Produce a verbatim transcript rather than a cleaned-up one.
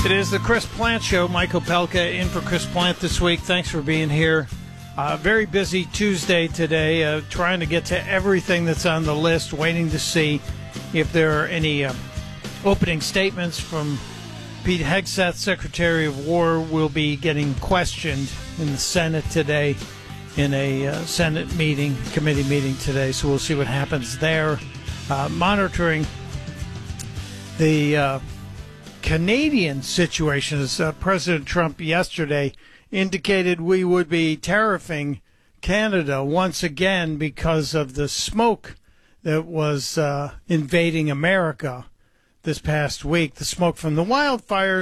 It is the Chris Plant Show. Michael Pelka in for Chris Plant this week. Thanks for being here. Uh, very busy Tuesday today, uh, trying to get to everything that's on the list, waiting to see if there are any uh, opening statements from Pete Hegseth, Secretary of War, will be getting questioned in the Senate today in a uh, Senate meeting, committee meeting today, so we'll see what happens there. Uh, monitoring the uh, Canadian situation, as uh, President Trump yesterday indicated we would be tariffing Canada once again because of the smoke that was uh, invading America this past week, the smoke from the wildfires.